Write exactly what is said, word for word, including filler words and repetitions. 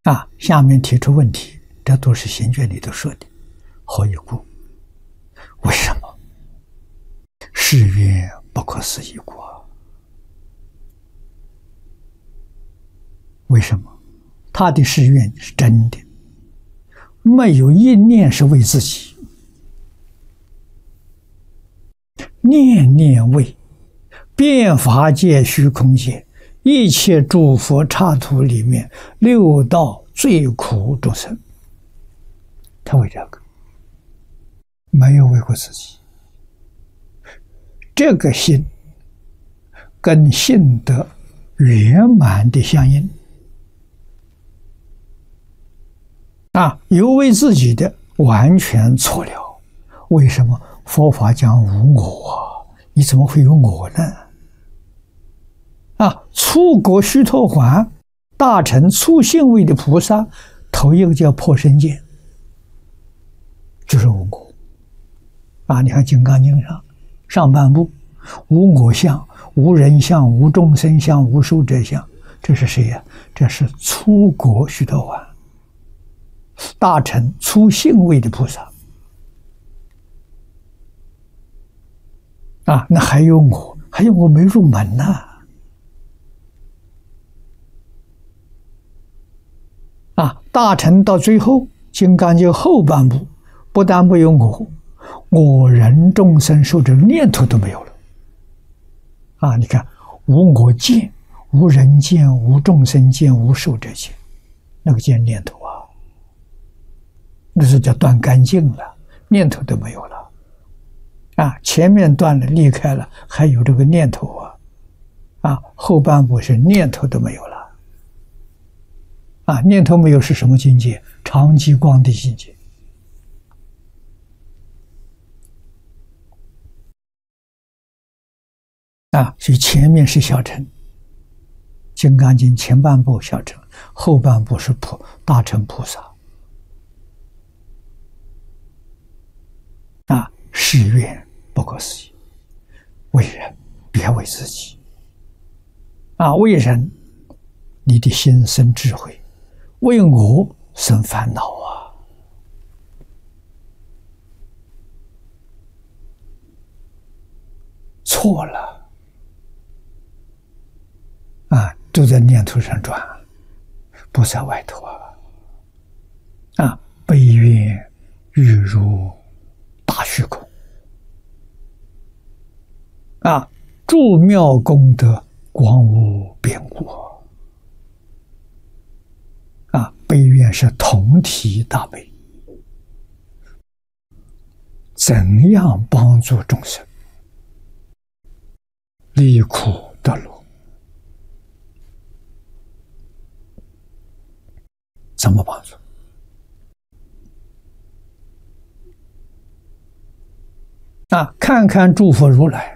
啊，下面提出问题，这都是行卷里头说的。何以故？为什么？是曰不可思议故。为什么？他的誓愿是真的，没有一念是为自己，念念为遍法界、虚空界一切诸佛刹土里面六道最苦众生，他为这个，没有为过自己。这个心跟性德圆满的相应啊，有为自己的完全错了。为什么？佛法讲无我啊，你怎么会有我呢？啊，初果须陀洹大乘初信位的菩萨，头一个叫破身见，就是无我啊。你看《金刚经》上上半部，无我相、无人相、无众生相、无寿者相，这是谁呀？这是初果须陀洹大乘初信位的菩萨啊。那还有我，还有我没入门呢。啊，大乘到最后，金刚经后半部，不但没有我，我人众生寿者念头都没有了。啊，你看，无我见、无人见、无众生见、无寿者见，那个见念头啊，那是叫断干净了，念头都没有了。啊，前面断了，离开了，还有这个念头啊，啊，后半部是念头都没有了。啊，念头没有是什么境界？常寂光的境界。啊，所以前面是小乘，《金刚经》前半部小乘，后半部是普大乘菩萨。啊，誓愿不可思议，为人别为自己。啊，为人，你的心生智慧。为我生烦恼啊！错了啊，都在念头上转，不在外头啊！啊，悲愿欲如大虚空啊，诸妙功德光无边故。啊，悲愿是同体大悲，怎样帮助众生离苦得乐？怎么帮助？啊，看看诸佛如来